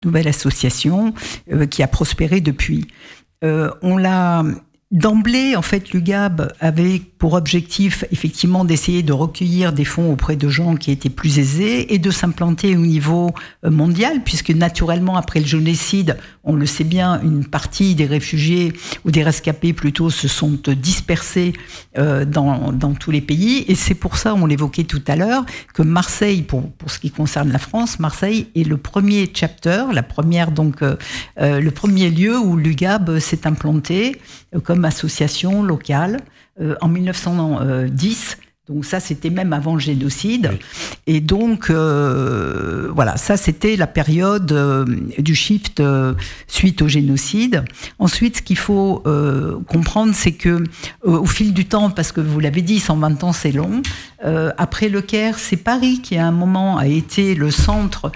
nouvelle association qui a prospéré depuis. On l'a d'emblée, en fait, l'UGAB avait pour objectif, effectivement, d'essayer de recueillir des fonds auprès de gens qui étaient plus aisés et de s'implanter au niveau mondial, puisque naturellement, après le génocide, on le sait bien, une partie des réfugiés ou des rescapés plutôt se sont dispersés dans tous les pays. Et c'est pour ça, on l'évoquait tout à l'heure, que Marseille, pour ce qui concerne la France, Marseille est le premier chapter, le premier lieu où l'UGAB s'est implanté comme association locale en 1910. Donc ça, c'était même avant le génocide. Oui. Et donc, voilà, ça, c'était la période du shift suite au génocide. Ensuite, ce qu'il faut comprendre, c'est que au fil du temps, parce que vous l'avez dit, 120 ans, c'est long, après le Caire, c'est Paris qui, à un moment, a été le centre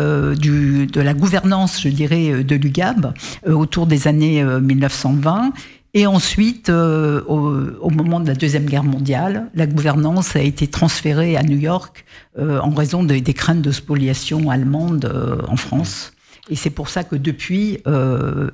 de la gouvernance, je dirais, de l'UGAB, autour des années 1920. Et ensuite, au moment de la Deuxième Guerre mondiale, la gouvernance a été transférée à New York en raison des craintes de spoliation allemande en France. Et c'est pour ça que depuis, la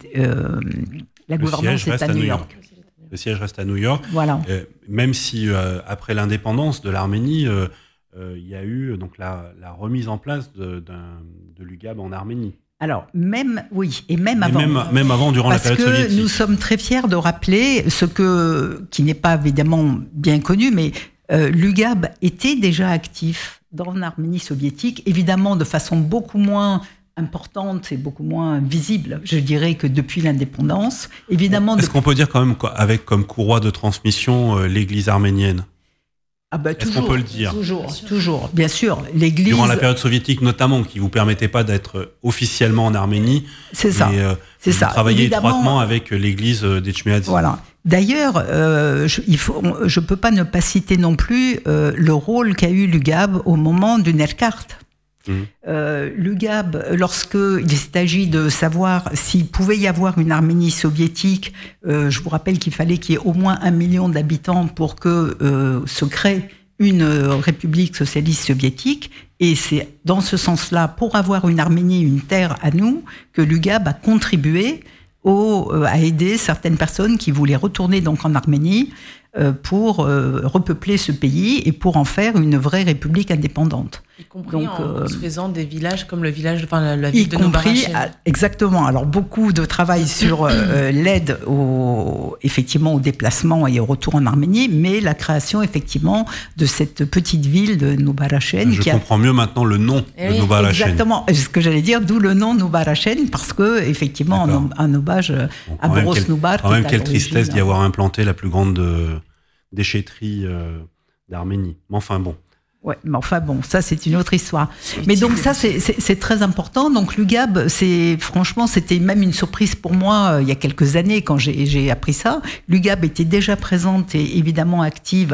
gouvernance est à New York. Le siège reste à New York. Voilà. Même si, après l'indépendance de l'Arménie, il y a eu donc, la remise en place de l'UGAB en Arménie. Alors, même avant. Même avant, durant la période soviétique. Parce que nous sommes très fiers de rappeler qui n'est pas évidemment bien connu, mais l'UGAB était déjà actif dans l'Arménie soviétique, évidemment de façon beaucoup moins importante et beaucoup moins visible, je dirais, que depuis l'indépendance. Évidemment. Est-ce qu'on peut dire quand même avec comme courroie de transmission l'Église arménienne ? Est-ce qu'on peut le dire ? Toujours, bien sûr. L'Église... Durant la période soviétique notamment, qui ne vous permettait pas d'être officiellement en Arménie. C'est ça. Vous travaillez étroitement avec l'Église d'Etchmiadzin. Voilà. D'ailleurs, je ne peux pas ne pas citer non plus le rôle qu'a eu l'UGAB au moment du Nerkart. L'UGAB, lorsqu'il s'est agi de savoir s'il pouvait y avoir une Arménie soviétique, je vous rappelle qu'il fallait qu'il y ait au moins 1 million d'habitants pour que se crée une république socialiste soviétique, et c'est dans ce sens-là, pour avoir une Arménie, une terre à nous, que l'UGAB a contribué à aider certaines personnes qui voulaient retourner donc en Arménie pour repeupler ce pays et pour en faire une vraie république indépendante. Y compris en faisant des villages comme la ville de Novarachen. Exactement. Alors beaucoup de travail sur l'aide effectivement au déplacement et au retour en Arménie, mais la création effectivement de cette petite ville de Novarachen. Je comprends mieux maintenant le nom de Novarachen. Exactement. C'est ce que j'allais dire, d'où le nom Novarachen, parce que effectivement un hommage à Boros Noubar. Quand même quelle tristesse d'y avoir implanté la plus grande déchetterie d'Arménie. Mais enfin bon. Ouais, mais enfin bon, ça c'est une autre histoire. Mais donc ça c'est très important. Donc l'UGAB, franchement, c'était même une surprise pour moi il y a quelques années quand j'ai appris ça. L'UGAB était déjà présente et évidemment active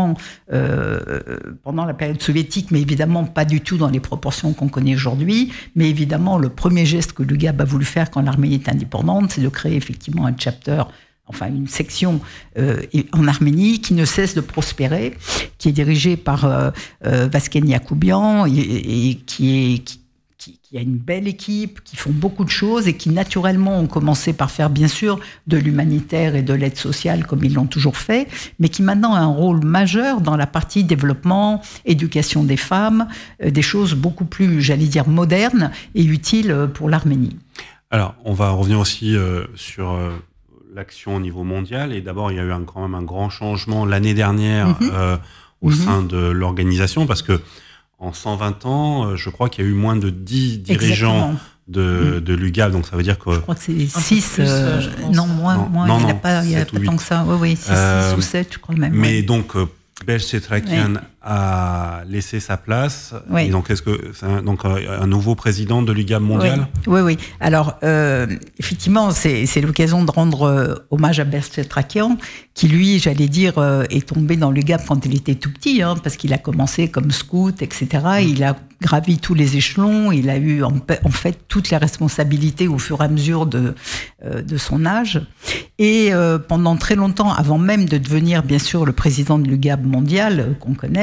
pendant la période soviétique, mais évidemment pas du tout dans les proportions qu'on connaît aujourd'hui. Mais évidemment, le premier geste que l'UGAB a voulu faire quand l'Arménie est indépendante, c'est de créer effectivement un chapter, enfin une section en Arménie qui ne cesse de prospérer, qui est dirigée par Vasken Yakoubian et qui a une belle équipe, qui font beaucoup de choses et qui naturellement ont commencé par faire bien sûr de l'humanitaire et de l'aide sociale comme ils l'ont toujours fait, mais qui maintenant a un rôle majeur dans la partie développement, éducation des femmes, des choses beaucoup plus, j'allais dire, modernes et utiles pour l'Arménie. Alors, on va revenir aussi sur... l'action au niveau mondial, et d'abord il y a eu quand même un grand changement l'année dernière au sein de l'organisation, parce que en 120 ans, je crois qu'il y a eu moins de 10 dirigeants de l'UGAB, donc ça veut dire que... Je crois que c'est 6, moins, il n'y a pas tant que ça, 6 ou 7, je crois même. Mais donc, Belsetrakian a laissé sa place. Oui. Et donc, est-ce que c'est un nouveau président de l'UGAB mondial ? Oui. Alors, effectivement, c'est l'occasion de rendre hommage à Belsetrakian, qui lui, j'allais dire, est tombé dans l'UGAB quand il était tout petit, parce qu'il a commencé comme scout, etc. Il a gravi tous les échelons, il a eu en fait toutes les responsabilités au fur et à mesure de son âge. Et pendant très longtemps, avant même de devenir bien sûr le président de l'UGAB mondial qu'on connaît,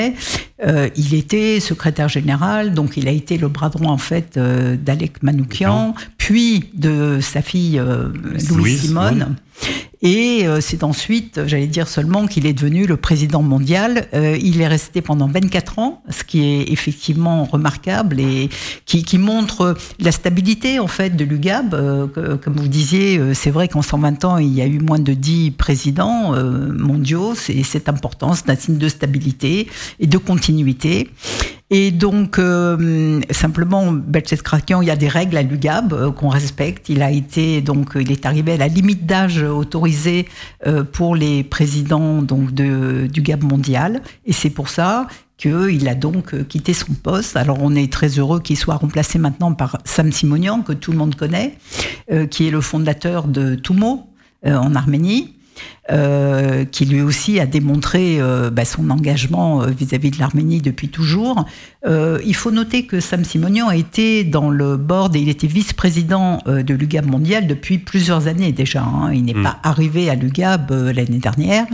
connaît. Il était secrétaire général, donc il a été le bras droit en fait d'Alek Manoukian, puis de sa fille Louise Simone. Et c'est ensuite, j'allais dire seulement, qu'il est devenu le président mondial. Il est resté pendant 24 ans, ce qui est effectivement remarquable et qui montre la stabilité en fait de l'UGAB. Comme vous disiez, c'est vrai qu'en 120 ans, il y a eu moins de 10 présidents mondiaux. C'est important, c'est un signe de stabilité et de continuité. Et donc, simplement, Belcet-Kratian, il y a des règles à l'UGAB qu'on respecte. Il est arrivé à la limite d'âge autorisée pour les présidents donc du GAB mondial. Et c'est pour ça qu'il a donc quitté son poste. Alors, on est très heureux qu'il soit remplacé maintenant par Sam Simonian, que tout le monde connaît, qui est le fondateur de Toumo en Arménie. Qui lui aussi a démontré son engagement vis-à-vis de l'Arménie depuis toujours. Il faut noter que Sam Simonian a été dans le board et il était vice-président de l'UGAB mondial depuis plusieurs années déjà. Il n'est pas arrivé à l'UGAB l'année dernière.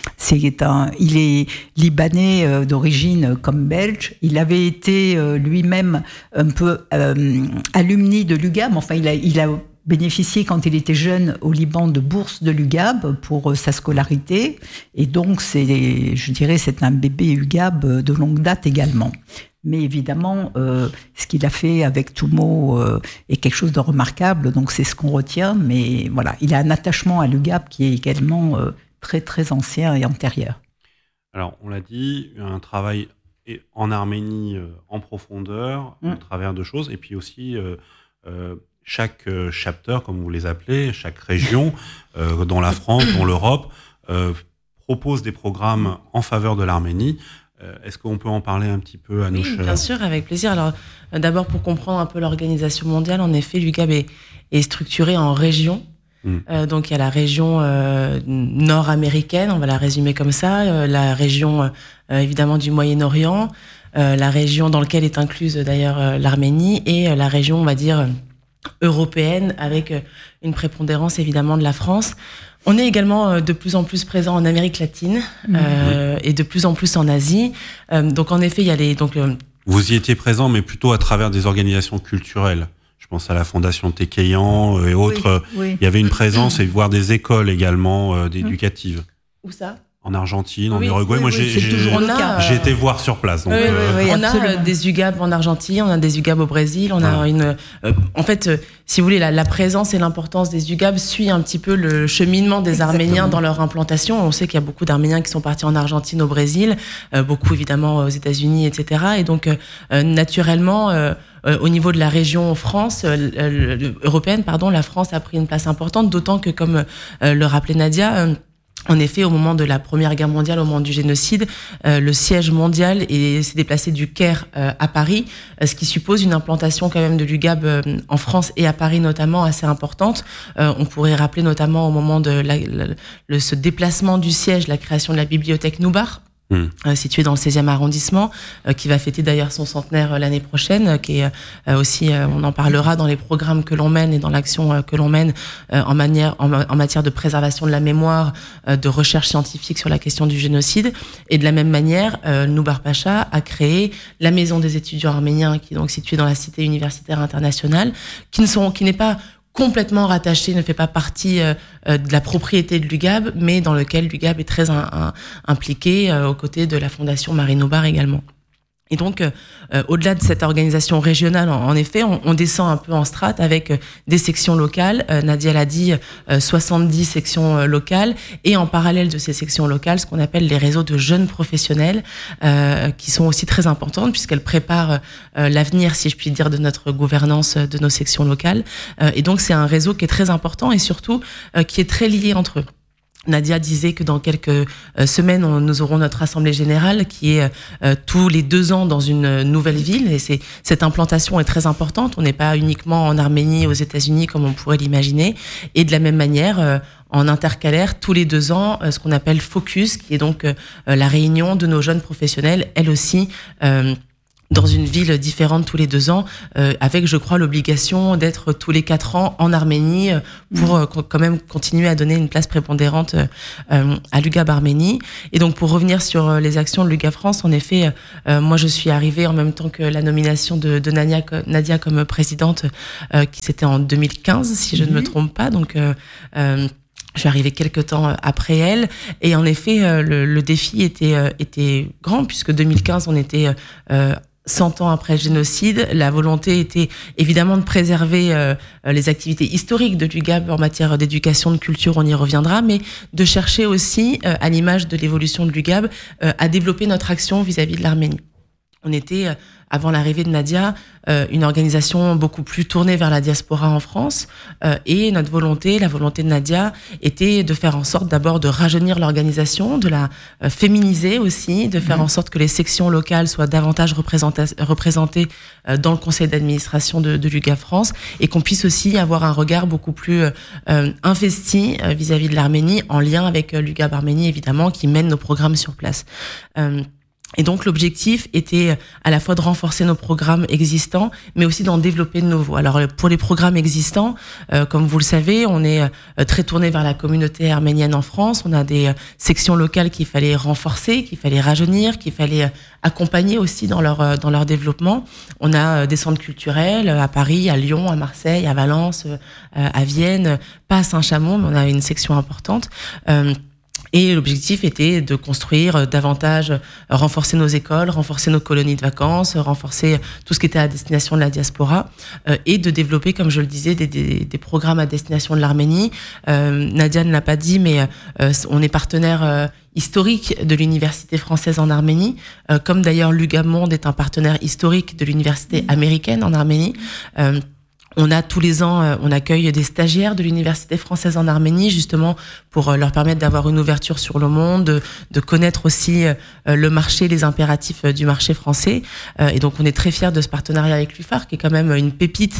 Il est libanais d'origine comme belge. Il avait été lui-même un peu alumni de l'UGAB. Enfin, il a bénéficié quand il était jeune au Liban de bourse de l'UGAB pour sa scolarité. Et donc, c'est un bébé UGAB de longue date également. Mais évidemment, ce qu'il a fait avec Toumo est quelque chose de remarquable. Donc, c'est ce qu'on retient. Mais voilà, il a un attachement à l'UGAB qui est également très, très ancien et antérieur. Alors, on l'a dit, un travail en Arménie en profondeur, au travers de choses. Et puis aussi... chaque chapter, comme vous les appelez, chaque région, dont la France, dont l'Europe, propose des programmes en faveur de l'Arménie. Est-ce qu'on peut en parler un petit peu, Anouche? Oui, bien sûr, avec plaisir. Alors, d'abord, pour comprendre un peu l'organisation mondiale, en effet, l'UGAB est structuré en régions. Donc, il y a la région nord-américaine, on va la résumer comme ça, la région, évidemment, du Moyen-Orient, la région dans laquelle est incluse, d'ailleurs, l'Arménie, et la région, on va dire... européenne, avec une prépondérance évidemment de la France. On est également de plus en plus présent en Amérique latine et de plus en plus en Asie. Donc en effet, il y a Vous y étiez présent, mais plutôt à travers des organisations culturelles. Je pense à la Fondation Tekeyan et autres. Oui. Il y avait une présence et voire des écoles également éducatives. Où ça ? En Argentine, en Uruguay. Moi, j'ai été voir sur place. Donc, on a des UGAB en Argentine, on a des UGAB au Brésil, on a en fait, si vous voulez, la présence et l'importance des UGAB suit un petit peu le cheminement des Arméniens dans leur implantation. On sait qu'il y a beaucoup d'Arméniens qui sont partis en Argentine, au Brésil, beaucoup évidemment aux États-Unis, etc. Et donc, naturellement, au niveau de la région France, européenne, la France a pris une place importante, d'autant que, comme le rappelait Nadia, en effet, au moment de la Première Guerre mondiale, au moment du génocide, le siège mondial s'est déplacé du Caire à Paris, ce qui suppose une implantation quand même de l'UGAB en France et à Paris notamment assez importante. On pourrait rappeler notamment au moment de ce déplacement du siège, la création de la bibliothèque Noubar, située dans le 16e arrondissement, qui va fêter d'ailleurs son centenaire l'année prochaine, qui est aussi, on en parlera dans les programmes que l'on mène et dans l'action que l'on mène en matière de préservation de la mémoire, de recherche scientifique sur la question du génocide. Et de la même manière, Noubar Pacha a créé la Maison des étudiants arméniens, qui est donc située dans la cité universitaire internationale, qui n'est pas complètement rattaché, ne fait pas partie de la propriété de l'UGAB, mais dans lequel l'UGAB est très impliqué aux côtés de la Fondation Marie Noubar également. Et donc, au-delà de cette organisation régionale, en effet, on descend un peu en strate avec des sections locales. Nadia l'a dit, 70 sections locales. Et en parallèle de ces sections locales, ce qu'on appelle les réseaux de jeunes professionnels, qui sont aussi très importantes, puisqu'elles préparent l'avenir, si je puis dire, de notre gouvernance de nos sections locales. Et donc, c'est un réseau qui est très important et surtout qui est très lié entre eux. Nadia disait que dans quelques semaines, nous aurons notre assemblée générale qui est tous les 2 ans dans une nouvelle ville. Et cette implantation est très importante. On n'est pas uniquement en Arménie, aux États-Unis, comme on pourrait l'imaginer. Et de la même manière, en intercalaire, tous les 2 ans, ce qu'on appelle Focus, qui est donc la réunion de nos jeunes professionnels, elle aussi, dans une ville différente tous les 2 ans, avec, je crois, l'obligation d'être tous les 4 ans en Arménie pour quand même continuer à donner une place prépondérante à l'UGAB Arménie. Et donc, pour revenir sur les actions de l'UGAB France, en effet, moi, je suis arrivée en même temps que la nomination de Nadia comme présidente, qui c'était en 2015, si je ne me trompe pas. Donc, je suis arrivée quelques temps après elle, et en effet, le défi était grand, puisque 2015, on était 100 ans après le génocide. La volonté était évidemment de préserver les activités historiques de l'UGAB en matière d'éducation, de culture, on y reviendra, mais de chercher aussi, à l'image de l'évolution de l'UGAB, à développer notre action vis-à-vis de l'Arménie. On était, avant l'arrivée de Nadia, une organisation beaucoup plus tournée vers la diaspora en France, et notre volonté, la volonté de Nadia, était de faire en sorte d'abord de rajeunir l'organisation, de la féminiser aussi, de faire en sorte que les sections locales soient davantage représentées dans le conseil d'administration de l'UGAB France, et qu'on puisse aussi avoir un regard beaucoup plus investi vis-à-vis de l'Arménie, en lien avec l'UGAB Arménie évidemment, qui mène nos programmes sur place. Et donc l'objectif était à la fois de renforcer nos programmes existants, mais aussi d'en développer de nouveaux. Alors pour les programmes existants, comme vous le savez, on est très tourné vers la communauté arménienne en France. On a des sections locales qu'il fallait renforcer, qu'il fallait rajeunir, qu'il fallait accompagner aussi dans leur développement. On a des centres culturels à Paris, à Lyon, à Marseille, à Valence, à Vienne, pas à Saint-Chamond, mais on a une section importante. Et l'objectif était de construire davantage, renforcer nos écoles, renforcer nos colonies de vacances, renforcer tout ce qui était à destination de la diaspora, et de développer, comme je le disais, des programmes à destination de l'Arménie. Nadia ne l'a pas dit, mais on est partenaire historique de l'université française en Arménie, comme d'ailleurs l'UGAB Monde est un partenaire historique de l'université américaine en Arménie. On a tous les ans, on accueille des stagiaires de l'université française en Arménie, justement pour leur permettre d'avoir une ouverture sur le monde, de connaître aussi le marché, les impératifs du marché français. Et donc on est très fiers de ce partenariat avec l'UFAR, qui est quand même une pépite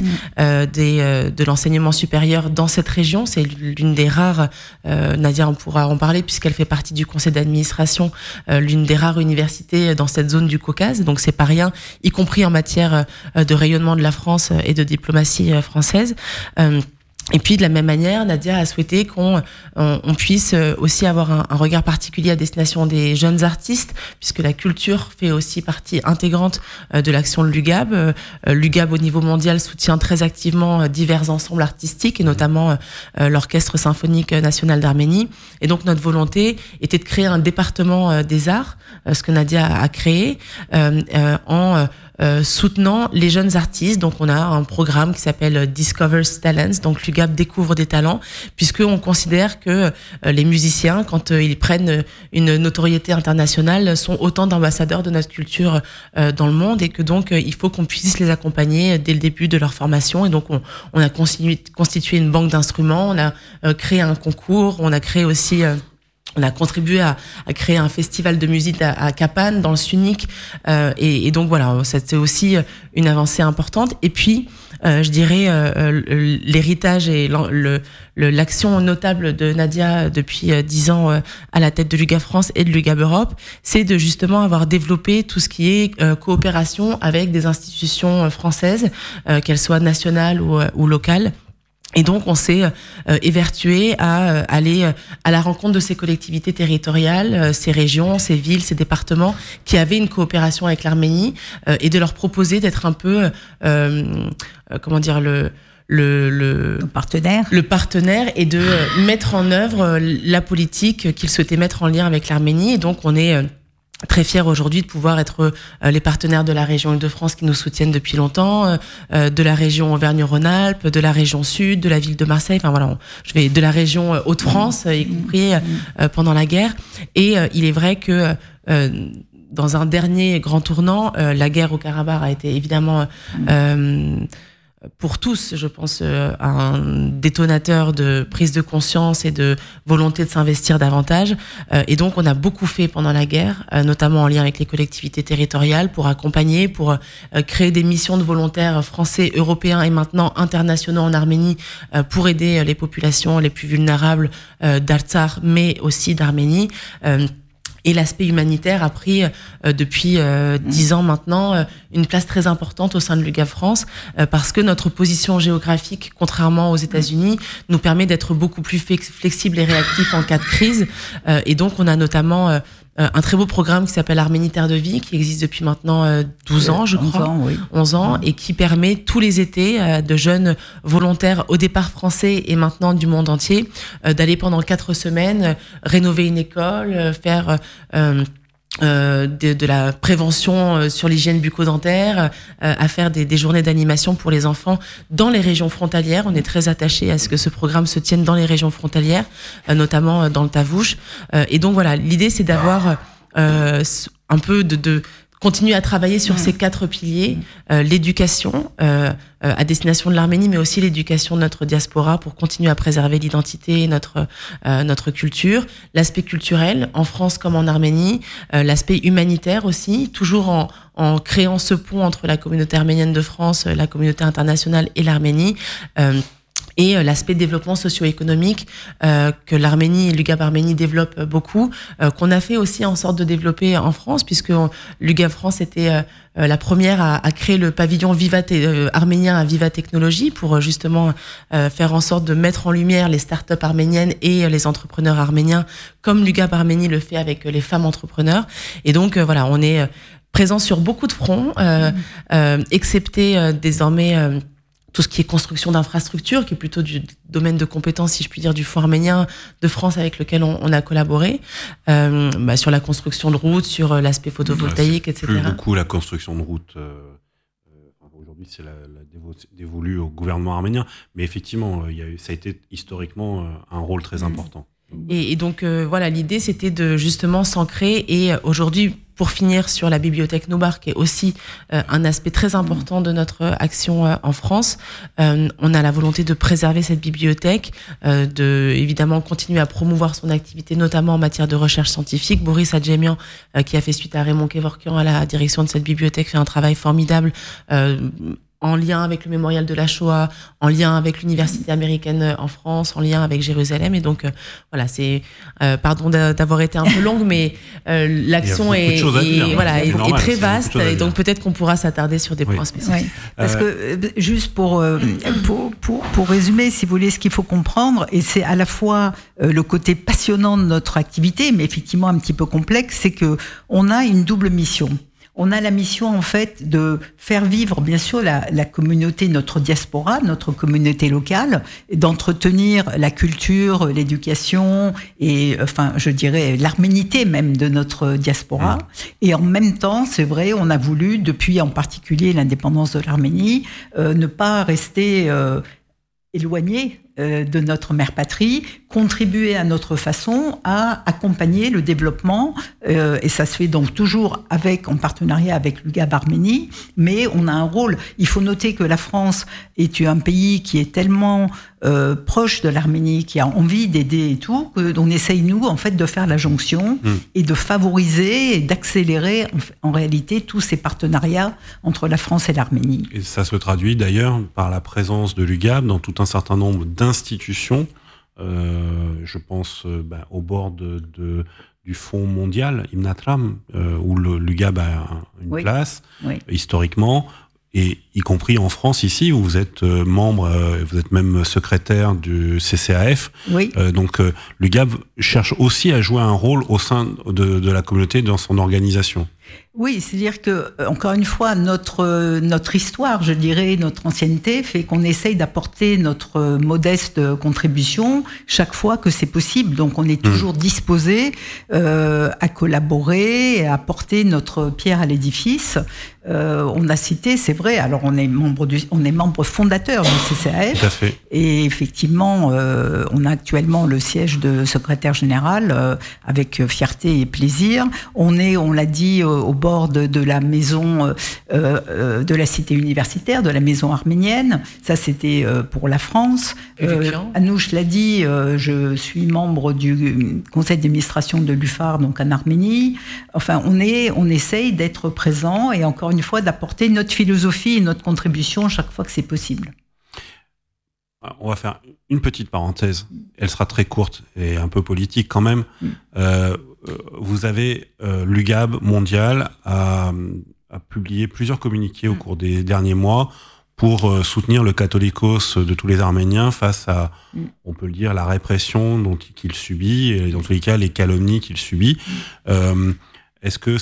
de l'enseignement supérieur dans cette région. C'est l'une des rares, Nadia on pourra en parler puisqu'elle fait partie du conseil d'administration, l'une des rares universités dans cette zone du Caucase. Donc c'est pas rien, y compris en matière de rayonnement de la France et de diplomatie française. Et puis de la même manière, Nadia a souhaité qu'on puisse aussi avoir un regard particulier à destination des jeunes artistes, puisque la culture fait aussi partie intégrante de l'action de l'UGAB. L'UGAB au niveau mondial soutient très activement divers ensembles artistiques, et notamment l'Orchestre symphonique national d'Arménie. Et donc notre volonté était de créer un département des arts, ce que Nadia a créé, en soutenant les jeunes artistes. Donc on a un programme qui s'appelle Discover Talents, donc l'UGAB découvre des talents, puisqu'on considère que les musiciens, quand ils prennent une notoriété internationale, sont autant d'ambassadeurs de notre culture dans le monde, et que donc il faut qu'on puisse les accompagner dès le début de leur formation. Et donc on a constitué une banque d'instruments, on a créé un concours, on a créé aussi on a contribué à créer un festival de musique à Kapan, dans le Sunic, et donc voilà, c'était aussi une avancée importante. Et puis, je dirais, l'héritage et l'action notable de Nadia depuis 10 ans à la tête de l'UGAB France et de l'UGAB Europe, c'est de justement avoir développé tout ce qui est coopération avec des institutions françaises, qu'elles soient nationales ou locales. Et donc, on s'est évertué à aller à la rencontre de ces collectivités territoriales, ces régions, ces villes, ces départements qui avaient une coopération avec l'Arménie, et de leur proposer d'être un peu, comment dire, le partenaire, et de mettre en œuvre la politique qu'ils souhaitaient mettre en lien avec l'Arménie. Et donc, on est très fiers aujourd'hui de pouvoir être les partenaires de la région Île-de-France qui nous soutiennent depuis longtemps, de la région Auvergne-Rhône-Alpes, de la région Sud, de la ville de Marseille, enfin voilà, de la région Hauts-de-France, y compris pendant la guerre. Et il est vrai que dans un dernier grand tournant, la guerre au Karabakh a été évidemment pour tous, je pense, un détonateur de prise de conscience et de volonté de s'investir davantage. Et donc, on a beaucoup fait pendant la guerre, notamment en lien avec les collectivités territoriales, pour accompagner, pour créer des missions de volontaires français, européens et maintenant internationaux en Arménie, pour aider les populations les plus vulnérables d'Artsakh, mais aussi d'Arménie. Et l'aspect humanitaire a pris depuis 10 ans maintenant une place très importante au sein de l'UGAB France parce que notre position géographique, contrairement aux États-Unis, nous permet d'être beaucoup plus flexible et réactif en cas de crise. Et donc on a notamment un très beau programme qui s'appelle Arménie Terre de Vie, qui existe depuis maintenant 12 ans, je crois. 11 ans, et qui permet tous les étés de jeunes volontaires au départ français et maintenant du monde entier d'aller pendant 4 semaines rénover une école, faire de la prévention sur l'hygiène bucco-dentaire, à faire des journées d'animation pour les enfants dans les régions frontalières. On est très attaché à ce que ce programme se tienne dans les régions frontalières, notamment dans le Tavouche. Et donc voilà, l'idée c'est d'avoir un peu de continuer à travailler sur ces 4 piliers, l'éducation à destination de l'Arménie, mais aussi l'éducation de notre diaspora pour continuer à préserver l'identité et notre culture, l'aspect culturel en France comme en Arménie, l'aspect humanitaire aussi, toujours en créant ce pont entre la communauté arménienne de France, la communauté internationale et l'Arménie. Et l'aspect développement socio-économique que l'Arménie et l'UGAB Arménie développent beaucoup, qu'on a fait aussi en sorte de développer en France, puisque l'UGAB France était la première à créer le pavillon arménien à Viva Technologies pour justement faire en sorte de mettre en lumière les startups arméniennes et les entrepreneurs arméniens, comme l'UGAB Arménie le fait avec les femmes entrepreneurs. Et donc voilà, on est présent sur beaucoup de fronts, excepté désormais tout ce qui est construction d'infrastructures, qui est plutôt du domaine de compétences, si je puis dire, du Fonds arménien de France avec lequel on a collaboré, sur la construction de routes, sur l'aspect photovoltaïque, etc. Plus beaucoup la construction de routes. Aujourd'hui, c'est dévolu au gouvernement arménien, mais effectivement, ça a été historiquement un rôle très important. Et donc voilà, l'idée c'était de justement s'ancrer et aujourd'hui, pour finir sur la bibliothèque Noubar, qui est aussi un aspect très important de notre action en France, on a la volonté de préserver cette bibliothèque, de évidemment continuer à promouvoir son activité, notamment en matière de recherche scientifique. Boris Adjemian, qui a fait suite à Raymond Kevorkian à la direction de cette bibliothèque, fait un travail formidable en lien avec le mémorial de la Shoah, en lien avec l'université américaine en France, en lien avec Jérusalem. Et donc, voilà, c'est... pardon d'avoir été un peu longue, mais l'action est très vaste. Et donc, peut-être qu'on pourra s'attarder sur des points spécifiques. Oui. Parce que, juste pour résumer, si vous voulez, ce qu'il faut comprendre, et c'est à la fois le côté passionnant de notre activité, mais effectivement un petit peu complexe, c'est que on a une double mission. On a la mission, en fait, de faire vivre, bien sûr, la communauté, notre diaspora, notre communauté locale, d'entretenir la culture, l'éducation et, enfin, je dirais, l'arménité même de notre diaspora. Et en même temps, c'est vrai, on a voulu, depuis en particulier l'indépendance de l'Arménie, ne pas rester éloigné de notre mère patrie, contribuer à notre façon à accompagner le développement, et ça se fait donc toujours en partenariat avec l'UGAB Arménie, mais on a un rôle. Il faut noter que la France est un pays qui est tellement proche de l'Arménie, qui a envie d'aider et tout, qu'on essaye, nous, en fait, de faire la jonction et de favoriser et d'accélérer, en réalité, tous ces partenariats entre la France et l'Arménie. Et ça se traduit d'ailleurs par la présence de l'UGAB dans tout un certain nombre d'institutions, je pense au bord du Fonds mondial, IMNATRAM, où l'UGAB a une place, historiquement, et y compris en France ici, où vous êtes membre, vous êtes même secrétaire du CCAF. Donc l'UGAB cherche aussi à jouer un rôle au sein de la communauté dans son organisation. Oui, c'est-à-dire que, encore une fois, notre histoire, je dirais, notre ancienneté fait qu'on essaye d'apporter notre modeste contribution chaque fois que c'est possible. Donc, on est toujours disposé à collaborer et à apporter notre pierre à l'édifice. On a cité, c'est vrai, alors on est membre fondateur du CCAF. Tout à fait. Et effectivement, on a actuellement le siège de secrétaire général avec fierté et plaisir. On l'a dit, au bord de la maison de la cité universitaire, de la maison arménienne. Ça, c'était pour la France. Anouche l'a dit, je suis membre du conseil d'administration de l'UFAR, donc en Arménie. Enfin, on essaye d'être présent et encore une fois d'apporter notre philosophie et notre contribution chaque fois que c'est possible. on va faire une petite parenthèse. Elle sera très courte et un peu politique quand même. Vous avez l'UGAB mondial a publié plusieurs communiqués au cours des derniers mois pour soutenir le catholicos de tous les Arméniens face à, on peut le dire, la répression qu'il subit et dans tous les cas les calomnies qu'il subit. Est-ce que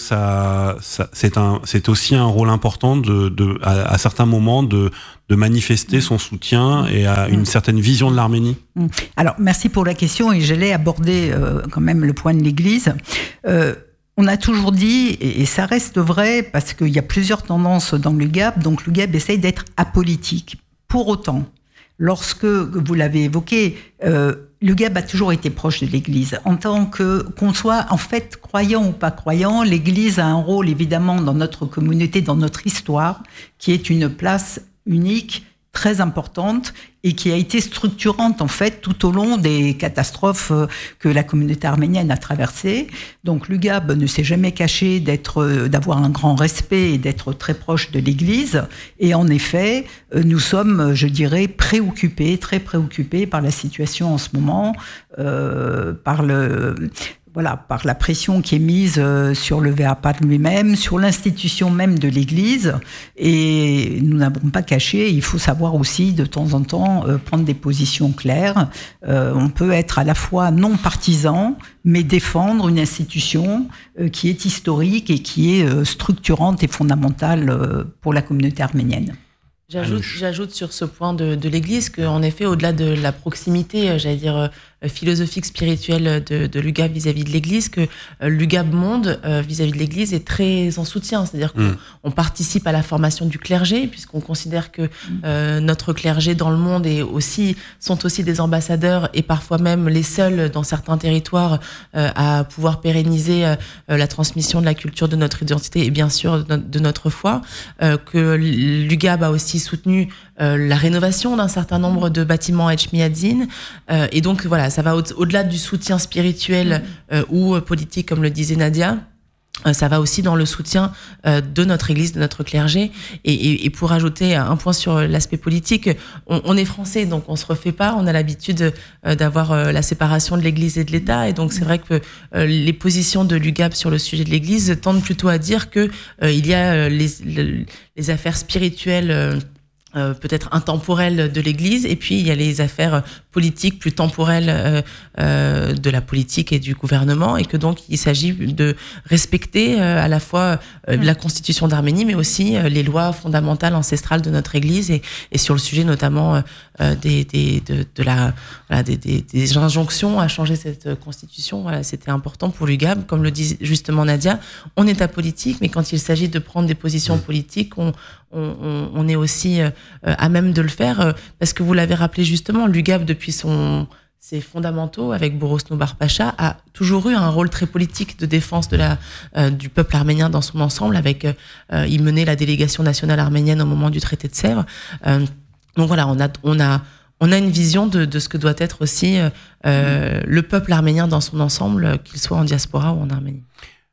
c'est aussi un rôle important à certains moments de manifester son soutien et à une certaine vision de l'Arménie? Alors, merci pour la question et j'allais aborder quand même le point de l'Église. On a toujours dit, et ça reste vrai, parce qu'il y a plusieurs tendances dans l'UGAB, donc l'UGAB essaye d'être apolitique. Pour autant, lorsque, vous l'avez évoqué, l'UGAB a toujours été proche de l'Église. En tant qu'on soit en fait croyant ou pas croyant, l'Église a un rôle évidemment dans notre communauté, dans notre histoire, qui est une place unique, très importante et qui a été structurante en fait tout au long des catastrophes que la communauté arménienne a traversées. Donc l'UGAB ne s'est jamais caché d'avoir un grand respect et d'être très proche de l'Église. Et en effet, nous sommes, je dirais, très préoccupés par la situation en ce moment, par la pression qui est mise sur le VAPAT lui-même, sur l'institution même de l'Église. Et nous n'avons pas caché, il faut savoir aussi de temps en temps prendre des positions claires. On peut être à la fois non partisan, mais défendre une institution qui est historique et qui est structurante et fondamentale pour la communauté arménienne. J'ajoute sur ce point de l'Église qu'en effet, au-delà de la proximité, philosophique, spirituelle de l'UGAB vis-à-vis de l'Église, que l'UGAB Monde vis-à-vis de l'Église est très en soutien. C'est-à-dire qu'on participe à la formation du clergé, puisqu'on considère que notre clergé dans le monde sont aussi des ambassadeurs et parfois même les seuls dans certains territoires à pouvoir pérenniser la transmission de la culture de notre identité et bien sûr de notre foi. Que l'UGAB a aussi soutenu la rénovation d'un certain nombre de bâtiments à Etchmiadzin. Et donc voilà, ça va au-delà du soutien spirituel ou politique, comme le disait Nadia. Ça va aussi dans le soutien de notre Église, de notre clergé. Et pour ajouter un point sur l'aspect politique, on est français, donc on se refait pas. On a l'habitude d'avoir la séparation de l'Église et de l'État. Et donc c'est vrai que les positions de l'UGAB sur le sujet de l'Église tendent plutôt à dire que il y a les affaires spirituelles peut-être intemporelles de l'Église, et puis il y a les affaires politiques plus temporelles de la politique et du gouvernement, et que donc il s'agit de respecter à la fois la Constitution d'Arménie, mais aussi les lois fondamentales ancestrales de notre Église, et sur le sujet notamment des injonctions à changer cette Constitution. Voilà, c'était important pour l'UGAB, comme le dit justement Nadia. On est apolitique, mais quand il s'agit de prendre des positions politiques, on est aussi à même de le faire, parce que vous l'avez rappelé justement, l'UGAB depuis ses fondamentaux avec Boros Noubar Pacha a toujours eu un rôle très politique de défense du peuple arménien dans son ensemble, il menait la délégation nationale arménienne au moment du traité de Sèvres. Donc voilà, on a une vision de ce que doit être aussi le peuple arménien dans son ensemble, qu'il soit en diaspora ou en Arménie.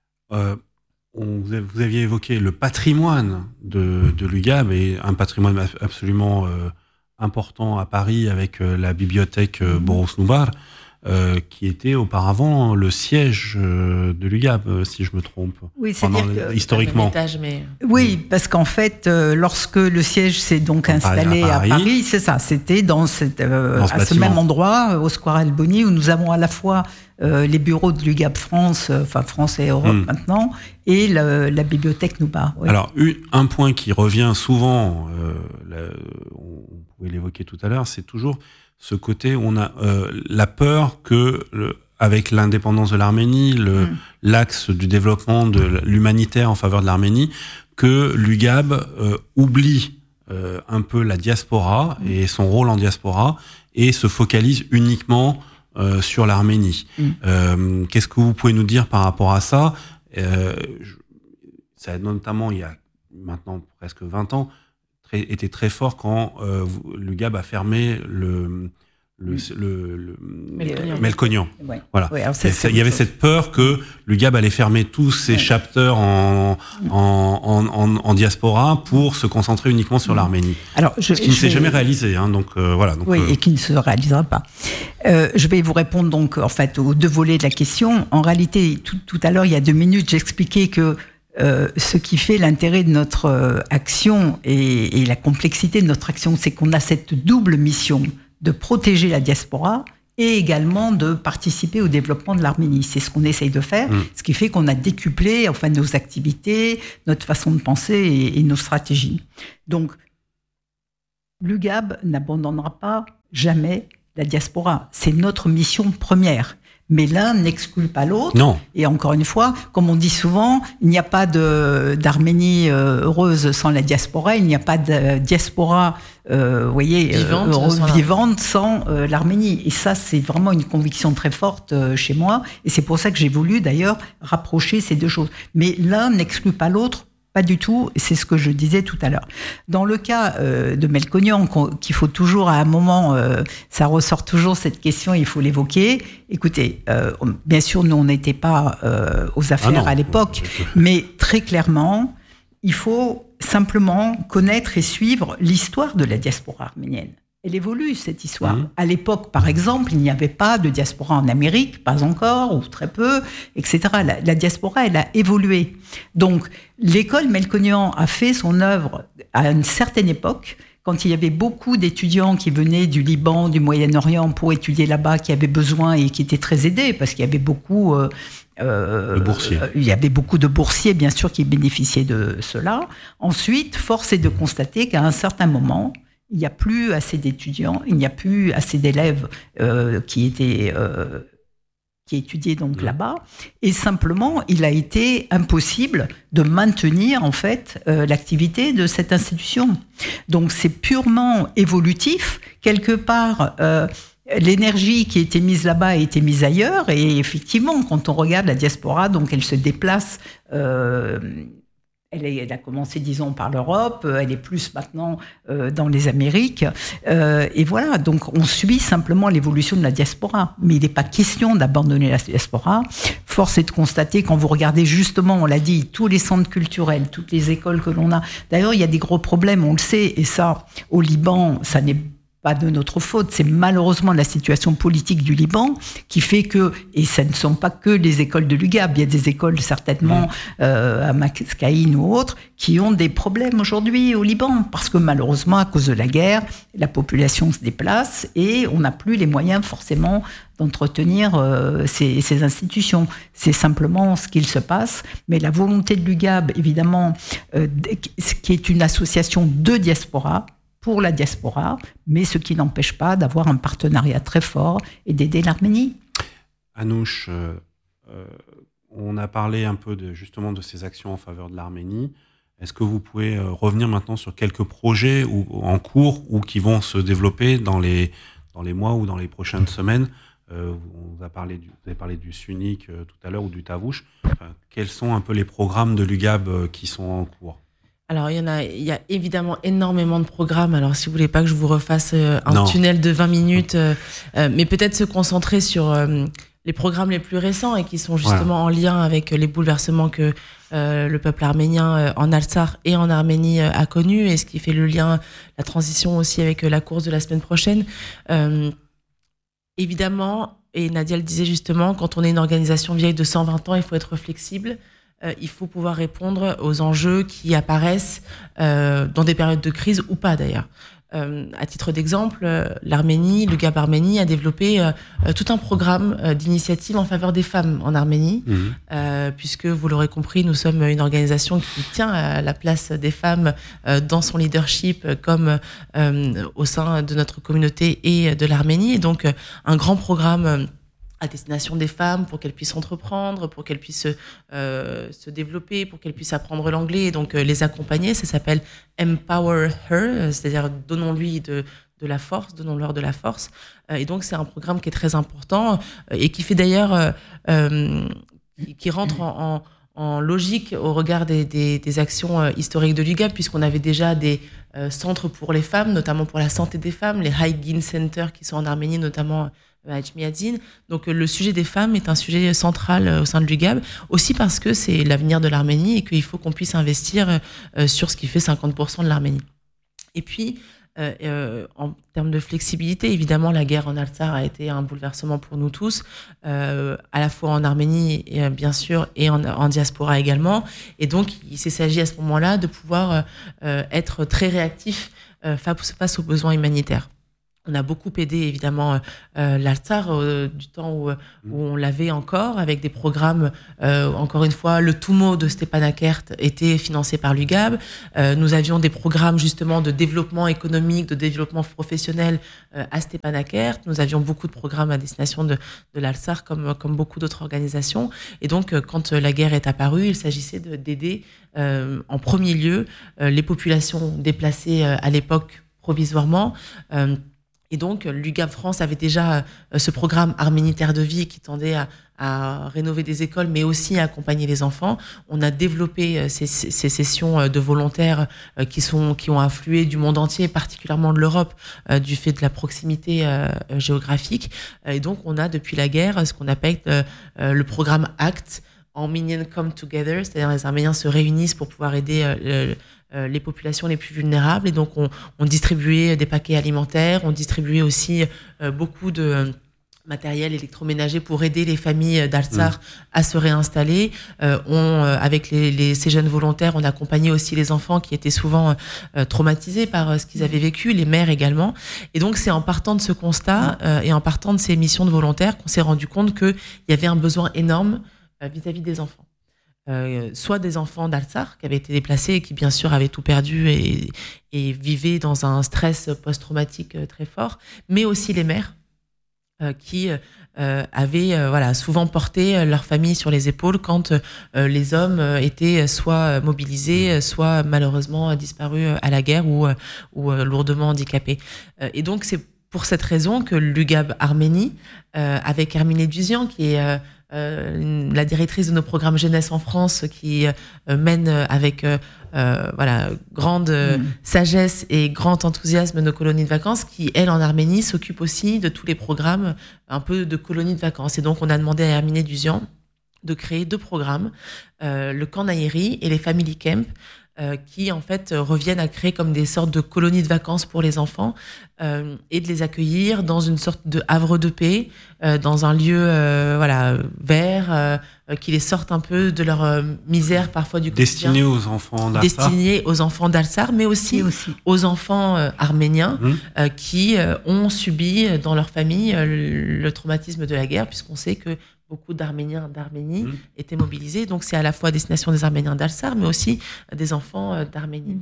Vous aviez évoqué le patrimoine de l'UGAB, et un patrimoine absolument important à Paris avec la bibliothèque Boros Noubar, qui était auparavant le siège de l'UGAB, si je me trompe. Oui, c'est-à-dire historiquement. Oui, parce qu'en fait, lorsque le siège s'est donc installé à Paris, c'est ça, c'était à ce même endroit, au Square Alboni, où nous avons à la fois les bureaux de l'UGAB France, enfin France et Europe maintenant, et la bibliothèque Noubar. Oui. Alors, un point qui revient souvent, on pouvait l'évoquer tout à l'heure, c'est toujours ce côté, on a la peur que, avec l'indépendance de l'Arménie, l'axe du développement de l'humanitaire en faveur de l'Arménie, que l'UGAB oublie un peu la diaspora et son rôle en diaspora, et se focalise uniquement sur l'Arménie. Qu'est-ce que vous pouvez nous dire par rapport à ça? Ça a notamment, il y a maintenant presque 20 ans, était très fort quand l'UGAB a fermé Melkonian. Ouais. Voilà. Ouais, il y avait cette peur que l'UGAB allait fermer tous ses chapters en diaspora pour se concentrer uniquement sur l'Arménie. Alors, ce qui ne s'est jamais réalisé. Voilà. Et qui ne se réalisera pas. Je vais vous répondre donc en fait aux deux volets de la question. En réalité, tout à l'heure, il y a 2 minutes, j'expliquais que ce qui fait l'intérêt de notre action et la complexité de notre action, c'est qu'on a cette double mission de protéger la diaspora et également de participer au développement de l'Arménie. C'est ce qu'on essaye de faire, ce qui fait qu'on a décuplé nos activités, notre façon de penser et nos stratégies. Donc, l'UGAB n'abandonnera pas jamais la diaspora. C'est notre mission première. Mais l'un n'exclut pas l'autre. Non. Et encore une fois, comme on dit souvent, il n'y a pas d'Arménie heureuse sans la diaspora, il n'y a pas de diaspora vivante sans l'Arménie. Et ça, c'est vraiment une conviction très forte chez moi. Et c'est pour ça que j'ai voulu d'ailleurs rapprocher ces deux choses. Mais l'un n'exclut pas l'autre. Pas du tout, et c'est ce que je disais tout à l'heure. Dans le cas de Melkonian, qu'il faut toujours à un moment, ça ressort toujours cette question, il faut l'évoquer. Écoutez, bien sûr, nous on n'était pas aux affaires à l'époque, mais très clairement, il faut simplement connaître et suivre l'histoire de la diaspora arménienne. Elle évolue, cette histoire. À l'époque, par exemple, il n'y avait pas de diaspora en Amérique, pas encore, ou très peu, etc. La diaspora, elle a évolué. Donc, l'école Melkonian a fait son œuvre à une certaine époque, quand il y avait beaucoup d'étudiants qui venaient du Liban, du Moyen-Orient pour étudier là-bas, qui avaient besoin et qui étaient très aidés, parce qu'il y avait beaucoup... il y avait beaucoup de boursiers, bien sûr, qui bénéficiaient de cela. Ensuite, force est de constater qu'à un certain moment... il n'y a plus assez d'étudiants, il n'y a plus assez d'élèves qui étudiaient donc là-bas, et simplement il a été impossible de maintenir en fait l'activité de cette institution. Donc c'est purement évolutif, quelque part. L'énergie qui était mise là-bas a été mise ailleurs, et effectivement, quand on regarde la diaspora, donc elle se déplace. Elle a commencé, disons, par l'Europe, elle est plus maintenant dans les Amériques. Et voilà, donc on suit simplement l'évolution de la diaspora. Mais il n'est pas question d'abandonner la diaspora. Force est de constater, quand vous regardez justement, on l'a dit, tous les centres culturels, toutes les écoles que l'on a. D'ailleurs, il y a des gros problèmes, on le sait, et ça, au Liban, ça n'est pas de notre faute, c'est malheureusement la situation politique du Liban qui fait que, et ce ne sont pas que les écoles de l'UGAB, il y a des écoles certainement à Maskaïn ou autres qui ont des problèmes aujourd'hui au Liban, parce que malheureusement à cause de la guerre, la population se déplace et on n'a plus les moyens forcément d'entretenir ces institutions. C'est simplement ce qu'il se passe, mais la volonté de l'UGAB, évidemment, qui est une association de diaspora, pour la diaspora, mais ce qui n'empêche pas d'avoir un partenariat très fort et d'aider l'Arménie. Anouche, on a parlé un peu justement de ces actions en faveur de l'Arménie. Est-ce que vous pouvez revenir maintenant sur quelques projets en cours ou qui vont se développer dans les mois ou dans les prochaines semaines? Vous avez parlé du SUNIC tout à l'heure ou du Tavouche. Quels sont un peu les programmes de l'UGAB qui sont en cours? Alors, il y a évidemment énormément de programmes. Alors, si vous voulez pas que je vous refasse un tunnel de 20 minutes, mais peut-être se concentrer sur les programmes les plus récents et qui sont justement en lien avec les bouleversements que le peuple arménien en Artsakh et en Arménie a connus, et ce qui fait le lien, la transition aussi avec la course de la semaine prochaine. Évidemment, et Nadia le disait justement, quand on est une organisation vieille de 120 ans, il faut être flexible. Il faut pouvoir répondre aux enjeux qui apparaissent dans des périodes de crise ou pas d'ailleurs. À titre d'exemple, l'Arménie, l'UGAB Arménie a développé tout un programme d'initiative en faveur des femmes en Arménie, puisque vous l'aurez compris, nous sommes une organisation qui tient à la place des femmes dans son leadership comme au sein de notre communauté et de l'Arménie. Et donc un grand programme à destination des femmes pour qu'elles puissent entreprendre, pour qu'elles puissent se développer, pour qu'elles puissent apprendre l'anglais et donc les accompagner. Ça s'appelle Empower Her, c'est-à-dire donnons-lui de la force, donnons-leur de la force. Et donc c'est un programme qui est très important et qui fait d'ailleurs, qui rentre en en logique au regard des actions historiques de l'UGAB, puisqu'on avait déjà des centres pour les femmes, notamment pour la santé des femmes, les Hygiene Centers qui sont en Arménie, notamment à Etchmiadzin. Donc le sujet des femmes est un sujet central au sein de l'UGAB, aussi parce que c'est l'avenir de l'Arménie et qu'il faut qu'on puisse investir sur ce qui fait 50% de l'Arménie. Et puis, en termes de flexibilité, évidemment, la guerre en Artsakh a été un bouleversement pour nous tous, à la fois en Arménie, bien sûr, et en diaspora également. Et donc, il s'agit à ce moment-là de pouvoir être très réactif face aux besoins humanitaires. On a beaucoup aidé, évidemment, l'Artsakh du temps où on l'avait encore, avec des programmes, encore une fois, le Tumo de Stepanakert était financé par l'UGAB. Nous avions des programmes, justement, de développement économique, de développement professionnel à Stepanakert. Nous avions beaucoup de programmes à destination de l'Artsakh, comme beaucoup d'autres organisations. Et donc, quand la guerre est apparue, il s'agissait d'aider, en premier lieu, les populations déplacées à l'époque provisoirement. Et donc, l'UGAB France avait déjà ce programme Arménie Terre de Vie qui tendait à rénover des écoles, mais aussi à accompagner les enfants. On a développé ces sessions de volontaires qui ont afflué du monde entier, particulièrement de l'Europe, du fait de la proximité géographique. Et donc, on a depuis la guerre ce qu'on appelle le programme ACT, Armenians Come Together, c'est-à-dire les Arméniens se réunissent pour pouvoir aider les populations les plus vulnérables. Et donc, on distribuait des paquets alimentaires, on distribuait aussi beaucoup de matériel électroménager pour aider les familles d'Artsakh à se réinstaller. Avec ces jeunes volontaires, on accompagnait aussi les enfants qui étaient souvent traumatisés par ce qu'ils avaient vécu, les mères également. Et donc, c'est en partant de ce constat et en partant de ces missions de volontaires qu'on s'est rendu compte qu'il y avait un besoin énorme vis-à-vis des enfants. Soit des enfants d'Artsakh qui avaient été déplacés et qui bien sûr avaient tout perdu et vivaient dans un stress post-traumatique très fort, mais aussi les mères qui avaient souvent porté leur famille sur les épaules quand les hommes étaient soit mobilisés, soit malheureusement disparus à la guerre ou lourdement handicapés. Et donc c'est pour cette raison que l'UGAB Arménie, avec Hermine Duzian, qui est la directrice de nos programmes jeunesse en France, qui mène avec grande sagesse et grand enthousiasme nos colonies de vacances, qui elle en Arménie s'occupe aussi de tous les programmes un peu de colonies de vacances. Et donc on a demandé à Hermine Duzian de créer 2 programmes, le camp Naïri et les family camp, qui en fait reviennent à créer comme des sortes de colonies de vacances pour les enfants et de les accueillir dans une sorte de havre de paix, dans un lieu vert, qui les sorte un peu de leur misère parfois du quotidien. Destiné aux enfants d'Artsakh, mais aussi aux enfants arméniens qui ont subi dans leur famille le traumatisme de la guerre, puisqu'on sait que beaucoup d'Arméniens d'Arménie étaient mobilisés. Donc, c'est à la fois à destination des Arméniens d'Artsakh, mais aussi des enfants d'Arménie.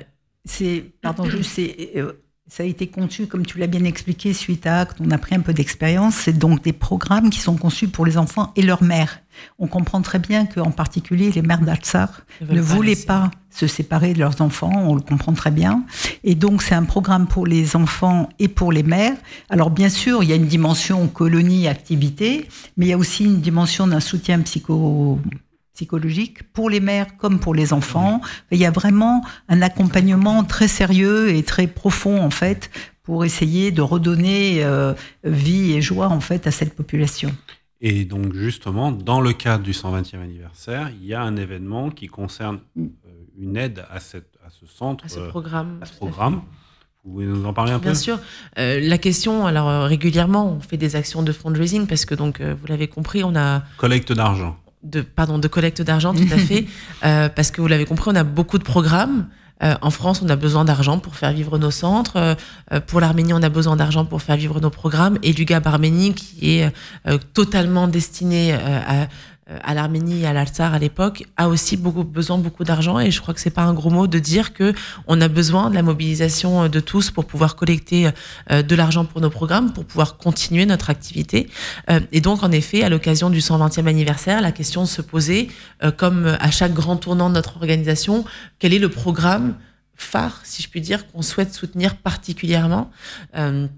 Ça a été conçu, comme tu l'as bien expliqué, suite à Acte, on a pris un peu d'expérience. C'est donc des programmes qui sont conçus pour les enfants et leurs mères. On comprend très bien qu'en particulier, les mères d'Artsakh ne voulaient pas se séparer de leurs enfants, on le comprend très bien. Et donc, c'est un programme pour les enfants et pour les mères. Alors, bien sûr, il y a une dimension colonie, activité, mais il y a aussi une dimension d'un soutien psychologique pour les mères comme pour les enfants. Il y a vraiment un accompagnement très sérieux et très profond, en fait, pour essayer de redonner vie et joie, en fait, à cette population. Et donc, justement, dans le cadre du 120e anniversaire, il y a un événement qui concerne une aide à ce centre, à ce programme. Vous pouvez nous en parler un peu ? Bien sûr. La question, alors régulièrement, on fait des actions de fundraising parce que, donc, vous l'avez compris, on a... Collecte d'argent. De collecte d'argent, tout à fait. Parce que vous l'avez compris, on a beaucoup de programmes. En France, on a besoin d'argent pour faire vivre nos centres. Pour l'Arménie, on a besoin d'argent pour faire vivre nos programmes. Et l'UGAB Arménie, qui est totalement destiné à l'Arménie et à l'Artsakh à l'époque, a aussi besoin beaucoup d'argent. Et je crois que c'est pas un gros mot de dire que on a besoin de la mobilisation de tous pour pouvoir collecter de l'argent pour nos programmes, pour pouvoir continuer notre activité. Et donc, en effet, à l'occasion du 120e anniversaire, la question se posait, comme à chaque grand tournant de notre organisation, quel est le programme phare, si je puis dire, qu'on souhaite soutenir particulièrement.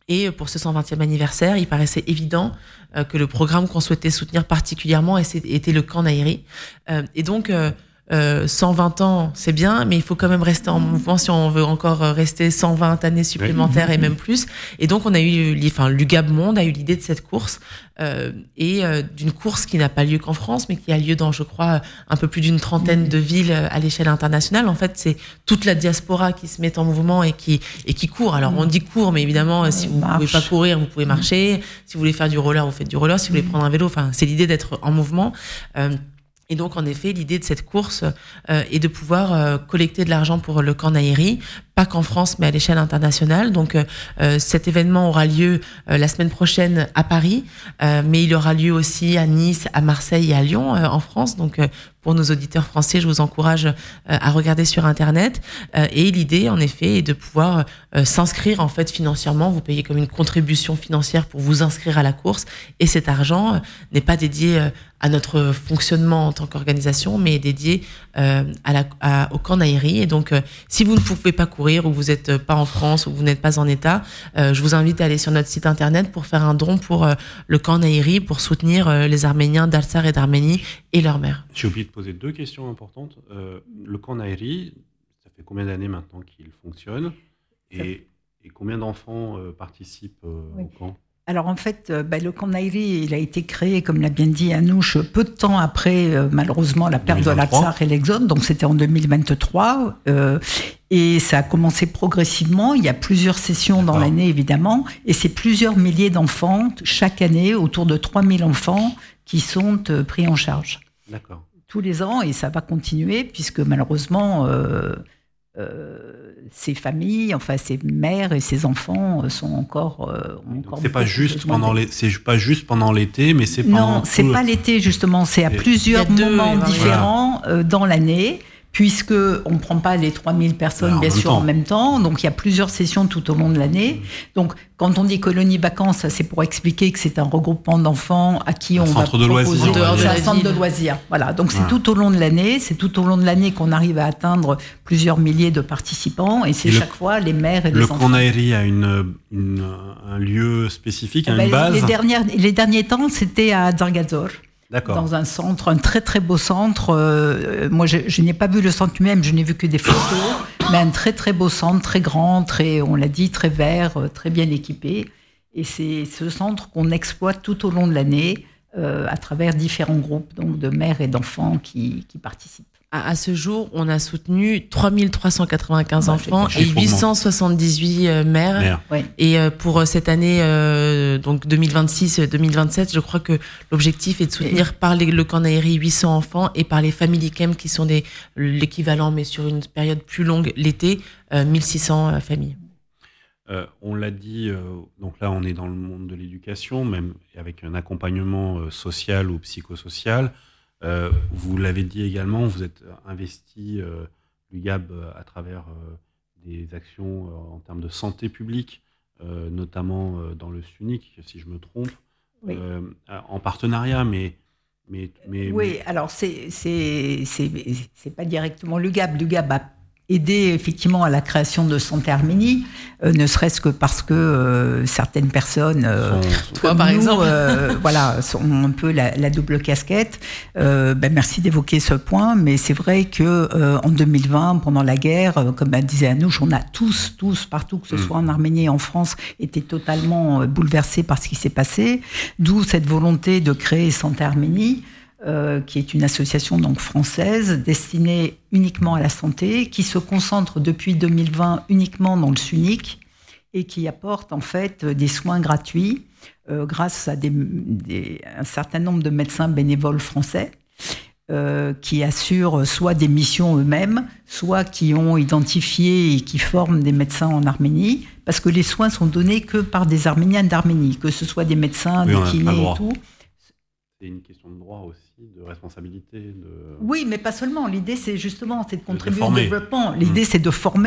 Et pour ce 120e anniversaire, il paraissait évident que le programme qu'on souhaitait soutenir particulièrement était le camp Nahiri. Et donc, 120 ans, c'est bien, mais il faut quand même rester en mouvement si on veut encore rester 120 années supplémentaires et même plus. Et donc, l'UGAB Monde a eu l'idée de cette course et d'une course qui n'a pas lieu qu'en France, mais qui a lieu dans, je crois, un peu plus d'une trentaine de villes à l'échelle internationale. En fait, c'est toute la diaspora qui se met en mouvement et qui court. Alors, on dit court, mais évidemment, si vous pouvez pas courir, vous pouvez marcher. Si vous voulez faire du roller, vous faites du roller. Si vous voulez prendre un vélo, c'est l'idée d'être en mouvement. Et donc, en effet, l'idée de cette course est de pouvoir collecter de l'argent pour le camp Nahiri, pas qu'en France, mais à l'échelle internationale. Donc, cet événement aura lieu la semaine prochaine à Paris, mais il aura lieu aussi à Nice, à Marseille et à Lyon, en France. Donc, pour nos auditeurs français, je vous encourage à regarder sur Internet. Et l'idée, en effet, est de pouvoir s'inscrire, en fait, financièrement. Vous payez comme une contribution financière pour vous inscrire à la course. Et cet argent n'est pas dédié à notre fonctionnement en tant qu'organisation, mais dédié au camp Nahiri. Et donc, si vous ne pouvez pas courir ou vous n'êtes pas en France ou vous n'êtes pas en état, je vous invite à aller sur notre site internet pour faire un don pour le camp Nahiri, pour soutenir les Arméniens d'Artsakh et d'Arménie et leurs mères. J'ai oublié de poser deux questions importantes. Le camp Nahiri, ça fait combien d'années maintenant qu'il fonctionne et combien d'enfants participent au camp ? Alors en fait, le camp Nahiri, il a été créé, comme l'a bien dit Anouche, peu de temps après, malheureusement, la perte de l'Artsakh et l'exode. Donc c'était en 2023. Et ça a commencé progressivement. Il y a plusieurs sessions dans l'année, évidemment. Et c'est plusieurs milliers d'enfants, chaque année, autour de 3000 enfants qui sont pris en charge. D'accord. Tous les ans, et ça va continuer, puisque malheureusement... ces familles, ces mères et ces enfants sont encore. C'est pas juste pendant l'été, mais c'est pendant. Non, c'est pas l'été justement. C'est à plusieurs moments différents dans l'année. Puisque on ne prend pas les 3000 personnes, bien sûr, en même temps. Donc, il y a plusieurs sessions tout au long de l'année. Donc, quand on dit colonie vacances, c'est pour expliquer que c'est un regroupement d'enfants à qui on va proposer un centre de loisirs. Voilà. Donc, c'est tout au long de l'année. C'est tout au long de l'année qu'on arrive à atteindre plusieurs milliers de participants. Et c'est chaque fois les mères et les enfants. Le camp Nahiri a un lieu spécifique, une base. Les derniers temps, c'était à Dzargadzor. D'accord. Dans un centre, un très très beau centre. Moi, je n'ai pas vu le centre lui-même, je n'ai vu que des photos, mais un très très beau centre, très grand, on l'a dit, très vert, très bien équipé. Et c'est ce centre qu'on exploite tout au long de l'année à travers différents groupes donc de mères et d'enfants qui participent. À ce jour, on a soutenu 3395 enfants et 878 mères. Ouais. Et pour cette année, donc 2026-2027, je crois que l'objectif est de soutenir par le camp Nahiri 800 enfants et par les Family Camp qui sont l'équivalent, mais sur une période plus longue, l'été, 1600 familles. On l'a dit, donc là on est dans le monde de l'éducation, même avec un accompagnement social ou psychosocial. Vous l'avez dit également, vous êtes investi, l'UGAB, à travers des actions en termes de santé publique, notamment dans le SUNIC, si je me trompe, en partenariat, mais oui, alors c'est pas directement l'UGAB. L'UGAB a aidé effectivement à la création de Santé Arménie, ne serait-ce que parce que certaines personnes, toi par exemple, sont un peu la double casquette. Merci d'évoquer ce point, mais c'est vrai que en 2020, pendant la guerre, comme disait Anouche, on a tous partout, que ce soit en Arménie et en France, été totalement bouleversés par ce qui s'est passé. D'où cette volonté de créer Santé Arménie. Qui est une association donc française destinée uniquement à la santé, qui se concentre depuis 2020 uniquement dans le SUNIC et qui apporte en fait des soins gratuits grâce à un certain nombre de médecins bénévoles français qui assurent soit des missions eux-mêmes, soit qui ont identifié et qui forment des médecins en Arménie, parce que les soins sont donnés que par des Arméniens d'Arménie, que ce soit des médecins, des kinés et tout. C'est une question de droit aussi, de responsabilité. Oui, mais pas seulement. L'idée, c'est justement de contribuer au développement. L'idée, c'est de former,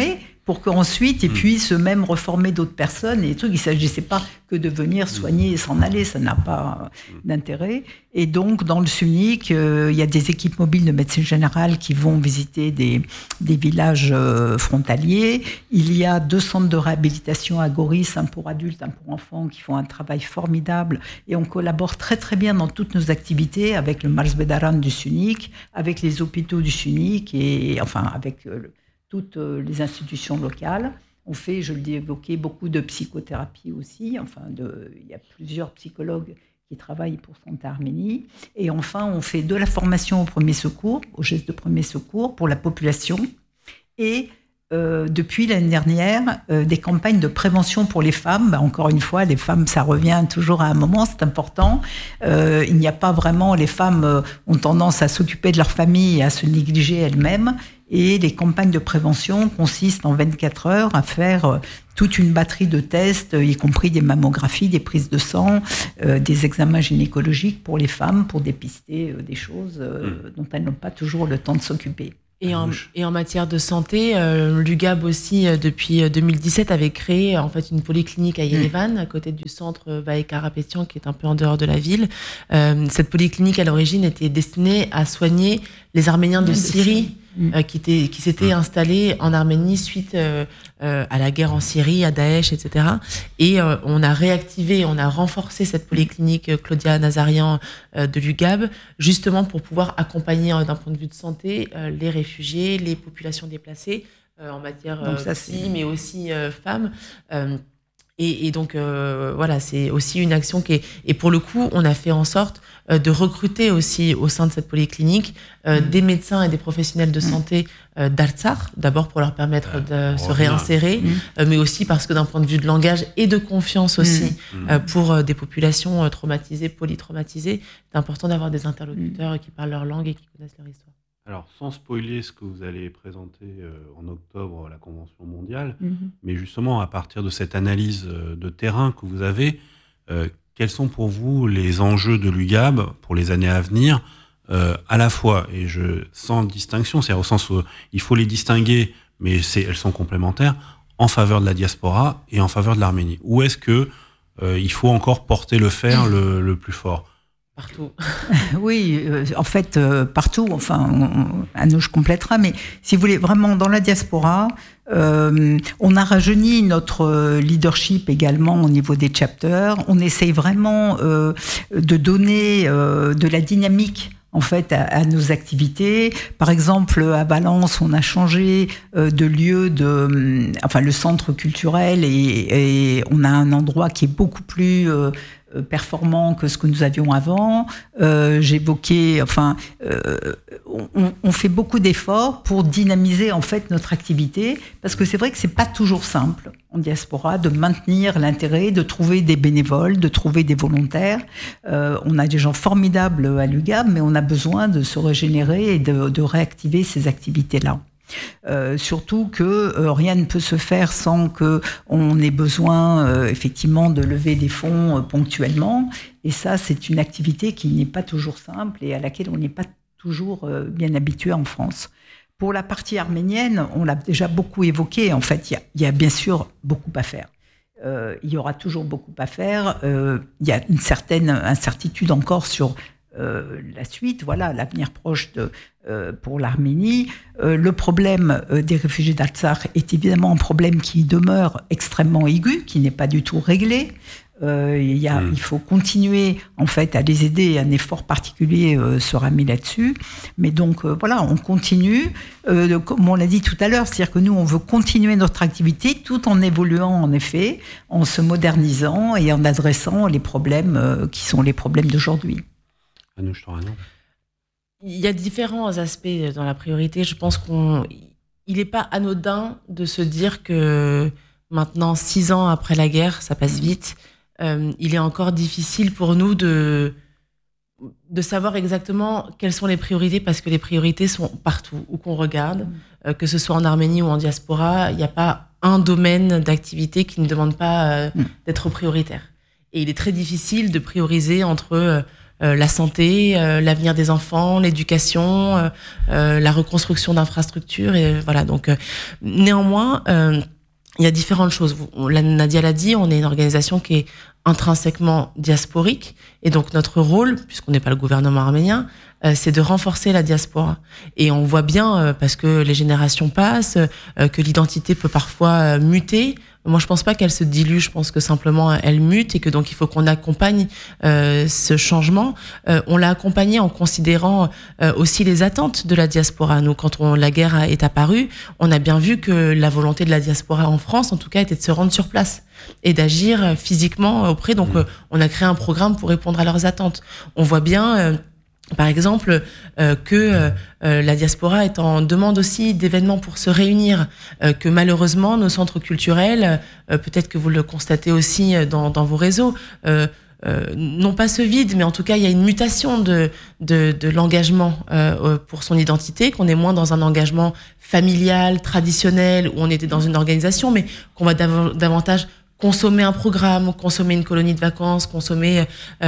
pour qu'ensuite ils puissent eux-mêmes reformer d'autres personnes et des trucs. Il ne s'agissait pas que de venir soigner et s'en aller, ça n'a pas d'intérêt. Et donc, dans le SUNIC, il y a des équipes mobiles de médecine générale qui vont visiter des villages frontaliers. Il y a 2 centres de réhabilitation à Goris, un pour adultes, un pour enfants, qui font un travail formidable. Et on collabore très très bien dans toutes nos activités avec le Mars Bedaran du SUNIC, avec les hôpitaux du SUNIC et enfin avec toutes les institutions locales. On fait, je l'ai évoqué, beaucoup de psychothérapie aussi. Enfin, il y a plusieurs psychologues qui travaillent pour Santé Arménie. Et enfin, on fait de la formation au premier secours, aux gestes de premier secours pour la population. Et depuis l'année dernière, des campagnes de prévention pour les femmes. Encore une fois, les femmes, ça revient toujours à un moment, c'est important. Il n'y a pas vraiment... Les femmes ont tendance à s'occuper de leur famille et à se négliger elles-mêmes. Et les campagnes de prévention consistent en 24 heures à faire toute une batterie de tests, y compris des mammographies, des prises de sang, des examens gynécologiques pour les femmes, pour dépister des choses dont elles n'ont pas toujours le temps de s'occuper. Et en matière de santé, l'UGAB aussi, depuis 2017, avait créé en fait une polyclinique à Yerevan, à côté du centre Vahe Karapetyan, qui est un peu en dehors de la ville. Cette polyclinique, à l'origine, était destinée à soigner les Arméniens de Syrie, qui s'étaient installés en Arménie suite à la guerre en Syrie, à Daesh, etc. Et on a réactivé, on a renforcé cette polyclinique Claudia Nazarian de l'UGAB, justement pour pouvoir accompagner d'un point de vue de santé les réfugiés, les populations déplacées en matière mais aussi femmes. Et donc voilà, c'est aussi une action qui est... Et pour le coup, on a fait en sorte de recruter aussi au sein de cette polyclinique des médecins et des professionnels de santé d'Artsakh, d'abord pour leur permettre de se réinsérer, mais aussi parce que d'un point de vue de langage et de confiance aussi, pour des populations traumatisées, polytraumatisées, c'est important d'avoir des interlocuteurs qui parlent leur langue et qui connaissent leur histoire. Alors, sans spoiler ce que vous allez présenter en octobre à la Convention mondiale, mais justement, à partir de cette analyse de terrain que vous avez, quels sont pour vous les enjeux de l'UGAB pour les années à venir, à la fois, et sans distinction, c'est-à-dire au sens où il faut les distinguer, mais elles sont complémentaires, en faveur de la diaspora et en faveur de l'Arménie. Où est-ce que il faut encore porter le fer le plus fort ? Partout. Oui, en fait, partout. Enfin, Anouche complétera, mais si vous voulez, vraiment dans la diaspora, on a rajeuni notre leadership également au niveau des chapters. On essaye vraiment de donner de la dynamique en fait à nos activités. Par exemple, à Valence, on a changé de lieu le centre culturel et on a un endroit qui est beaucoup plus performant que ce que nous avions avant. J'évoquais, on fait beaucoup d'efforts pour dynamiser en fait notre activité, parce que c'est vrai que c'est pas toujours simple en diaspora de maintenir l'intérêt, de trouver des bénévoles, de trouver des volontaires. On a des gens formidables à l'UGAB, mais on a besoin de se régénérer et de réactiver ces activités-là. Surtout que rien ne peut se faire sans qu'on ait besoin effectivement de lever des fonds ponctuellement, et ça c'est une activité qui n'est pas toujours simple et à laquelle on n'est pas toujours bien habitué en France. Pour la partie arménienne, on l'a déjà beaucoup évoqué, en fait il y a bien sûr beaucoup à faire. Il y aura toujours beaucoup à faire, il y a une certaine incertitude encore sur la suite, voilà, l'avenir proche pour l'Arménie. Le problème des réfugiés d'Artsakh est évidemment un problème qui demeure extrêmement aigu, qui n'est pas du tout réglé. Il faut continuer en fait à les aider. Un effort particulier sera mis là-dessus. Mais donc voilà, on continue. Comme on l'a dit tout à l'heure, c'est-à-dire que nous, on veut continuer notre activité tout en évoluant en effet, en se modernisant et en adressant les problèmes qui sont les problèmes d'aujourd'hui. Anouche Torano. Il y a différents aspects dans la priorité. Je pense il n'est pas anodin de se dire que maintenant, 6 ans après la guerre, ça passe vite. Il est encore difficile pour nous de savoir exactement quelles sont les priorités, parce que les priorités sont partout, où qu'on regarde, que ce soit en Arménie ou en diaspora. Il n'y a pas un domaine d'activité qui ne demande pas d'être prioritaire. Et il est très difficile de prioriser entre la santé, l'avenir des enfants, l'éducation, la reconstruction d'infrastructures, et voilà. Donc, néanmoins, il y a différentes choses. Nadia l'a dit, on est une organisation qui est intrinsèquement diasporique, et donc notre rôle, puisqu'on n'est pas le gouvernement arménien, c'est de renforcer la diaspora. Et on voit bien, parce que les générations passent, que l'identité peut parfois muter. Moi, je pense pas qu'elle se dilue, je pense que simplement elle mute, et que donc il faut qu'on accompagne ce changement. On l'a accompagné en considérant aussi les attentes de la diaspora. Nous, quand la guerre est apparue, on a bien vu que la volonté de la diaspora en France, en tout cas, était de se rendre sur place et d'agir physiquement auprès. Donc, on a créé un programme pour répondre à leurs attentes. On voit bien par exemple, que la diaspora est en demande aussi d'événements pour se réunir, que malheureusement nos centres culturels, peut-être que vous le constatez aussi dans vos réseaux, non pas se vident, mais en tout cas il y a une mutation de l'engagement pour son identité, qu'on est moins dans un engagement familial, traditionnel, où on était dans une organisation, mais qu'on va davantage consommer un programme, consommer une colonie de vacances, consommer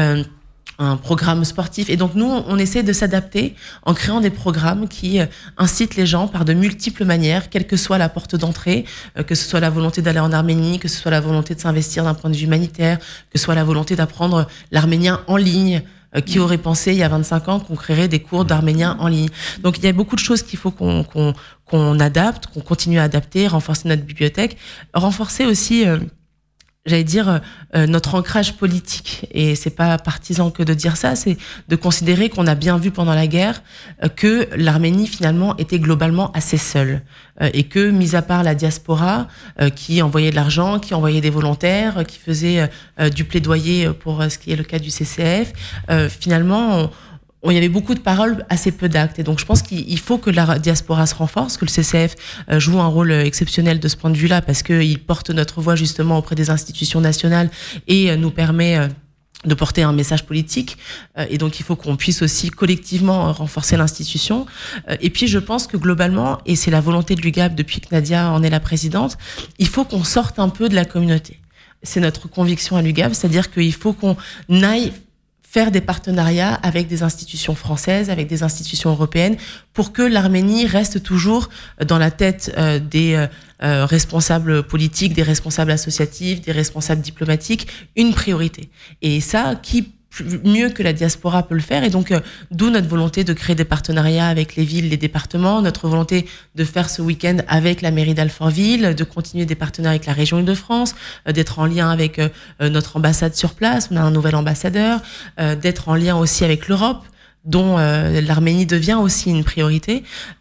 un programme sportif. Et donc nous, on essaie de s'adapter en créant des programmes qui incitent les gens par de multiples manières, quelle que soit la porte d'entrée, que ce soit la volonté d'aller en Arménie, que ce soit la volonté de s'investir d'un point de vue humanitaire, que ce soit la volonté d'apprendre l'arménien en ligne. Qui aurait pensé il y a 25 ans qu'on créerait des cours d'arménien en ligne. Donc il y a beaucoup de choses qu'il faut qu'on adapte, qu'on continue à adapter, renforcer notre bibliothèque, renforcer aussi j'allais dire notre ancrage politique, et c'est pas partisan que de dire ça, c'est de considérer qu'on a bien vu pendant la guerre que l'Arménie finalement était globalement assez seule, et que mis à part la diaspora qui envoyait de l'argent, qui envoyait des volontaires, qui faisait du plaidoyer pour ce qui est le cas du CCF, finalement il y avait beaucoup de paroles, assez peu d'actes. Et donc, je pense qu'il faut que la diaspora se renforce, que le CCF joue un rôle exceptionnel de ce point de vue-là, parce qu'il porte notre voix justement auprès des institutions nationales et nous permet de porter un message politique. Et donc, il faut qu'on puisse aussi collectivement renforcer l'institution. Et puis, je pense que globalement, et c'est la volonté de l'UGAB depuis que Nadia en est la présidente, il faut qu'on sorte un peu de la communauté. C'est notre conviction à l'UGAB, c'est-à-dire qu'il faut qu'on aille faire des partenariats avec des institutions françaises, avec des institutions européennes, pour que l'Arménie reste toujours dans la tête des responsables politiques, des responsables associatifs, des responsables diplomatiques, une priorité. Et ça, qui mieux que la diaspora peut le faire, et donc d'où notre volonté de créer des partenariats avec les villes, les départements, notre volonté de faire ce week-end avec la mairie d'Alfortville, de continuer des partenariats avec la région Île-de-France, d'être en lien avec notre ambassade sur place, on a un nouvel ambassadeur, d'être en lien aussi avec l'Europe, dont l'Arménie devient aussi une priorité.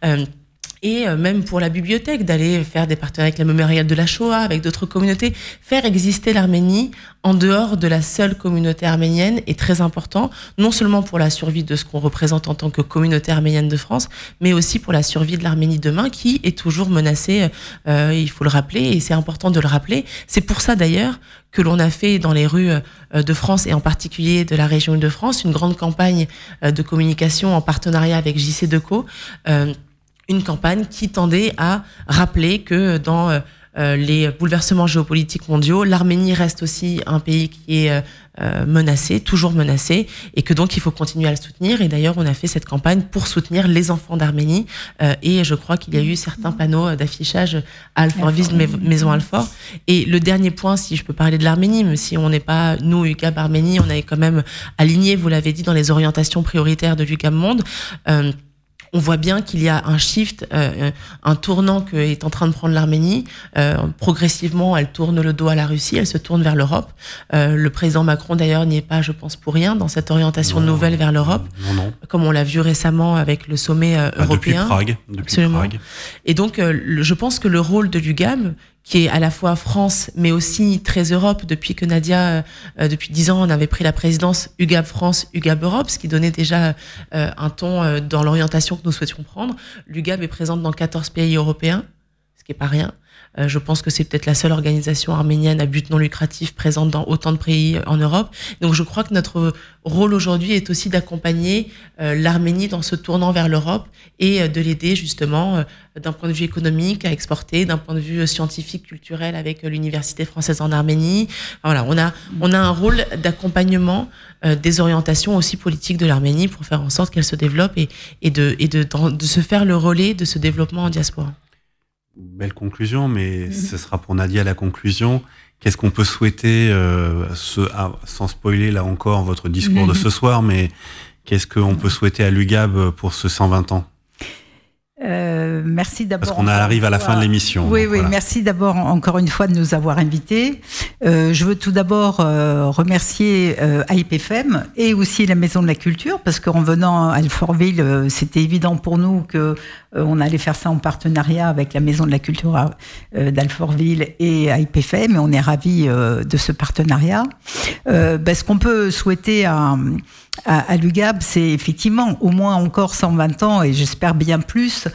Et même pour la bibliothèque, d'aller faire des partenariats avec la mémorial de la Shoah, avec d'autres communautés, faire exister l'Arménie en dehors de la seule communauté arménienne est très important, non seulement pour la survie de ce qu'on représente en tant que communauté arménienne de France, mais aussi pour la survie de l'Arménie demain, qui est toujours menacée, il faut le rappeler, et c'est important de le rappeler. C'est pour ça d'ailleurs que l'on a fait dans les rues de France, et en particulier de la région Île-de-France, une grande campagne de communication en partenariat avec JC-Deco, une campagne qui tendait à rappeler que dans les bouleversements géopolitiques mondiaux, l'Arménie reste aussi un pays qui est menacé, toujours menacé, et que donc il faut continuer à le soutenir. Et d'ailleurs, on a fait cette campagne pour soutenir les enfants d'Arménie, et je crois qu'il y a eu certains panneaux d'affichage à Alfortville, Maison Alfort. Et le dernier point, si je peux parler de l'Arménie, même si on n'est pas, nous, UGAB Arménie, on est quand même aligné, vous l'avez dit, dans les orientations prioritaires de l'UGAB Monde. On voit bien qu'il y a un shift, un tournant que est en train de prendre l'Arménie. Progressivement, elle tourne le dos à la Russie, elle se tourne vers l'Europe. Le président Macron, d'ailleurs, n'y est pas, je pense, pour rien dans cette orientation nouvelle vers l'Europe, comme on l'a vu récemment avec le sommet européen. Depuis Prague. Et donc, je pense que le rôle de l'UGAB, qui est à la fois France, mais aussi très Europe, depuis que Nadia, depuis 10 ans, on avait pris la présidence UGAB France, UGAB Europe, ce qui donnait déjà un ton dans l'orientation que nous souhaitions prendre. L'UGAB est présente dans 14 pays européens, ce qui est pas rien. Je pense que c'est peut-être la seule organisation arménienne à but non lucratif présente dans autant de pays en Europe. Donc je crois que notre rôle aujourd'hui est aussi d'accompagner l'Arménie dans ce tournant vers l'Europe et de l'aider justement d'un point de vue économique à exporter, d'un point de vue scientifique, culturel avec l'Université française en Arménie. Voilà, on a un rôle d'accompagnement des orientations aussi politiques de l'Arménie pour faire en sorte qu'elle se développe et de se faire le relais de ce développement en diaspora. Belle conclusion, mais ce sera pour Nadia la conclusion. Qu'est-ce qu'on peut souhaiter, sans spoiler là encore votre discours de ce soir, mais qu'est-ce qu'on peut souhaiter à l'UGAB pour ce 120 ans? Merci d'abord. Parce qu'on arrive à la fin de l'émission. Oui, voilà. Merci d'abord encore une fois de nous avoir invités. Je veux tout d'abord remercier AIPFM et aussi la Maison de la Culture, parce qu'en venant à Alfortville, c'était évident pour nous que on allait faire ça en partenariat avec la Maison de la Culture d'Alfortville et AIPFM, et on est ravis de ce partenariat. Ce qu'on peut souhaiter à l'UGAB, c'est effectivement au moins encore 120 ans, et j'espère bien plus,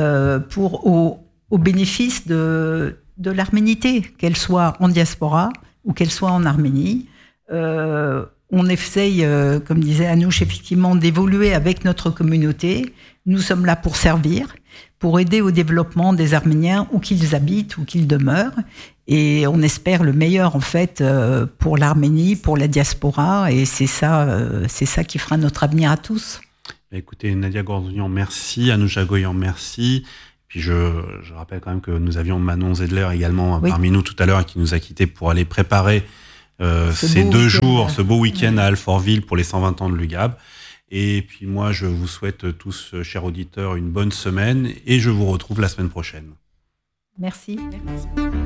au bénéfice de l'arménité, qu'elle soit en diaspora ou qu'elle soit en Arménie. On essaye, comme disait Anouche, effectivement, d'évoluer avec notre communauté. Nous sommes là pour servir, pour aider au développement des Arméniens où qu'ils habitent, où qu'ils demeurent. Et on espère le meilleur, en fait, pour l'Arménie, pour la diaspora. Et c'est ça qui fera notre avenir à tous. Écoutez, Nadia Gourdouian, merci. Anouche Agoyan, merci. Puis je rappelle quand même que nous avions Manon Zedler également parmi nous tout à l'heure, qui nous a quittés pour aller préparer ces 2 jours, ce beau week-end à Alfortville pour les 120 ans de l'UGAB. Et puis moi, je vous souhaite tous, chers auditeurs, une bonne semaine et je vous retrouve la semaine prochaine. Merci.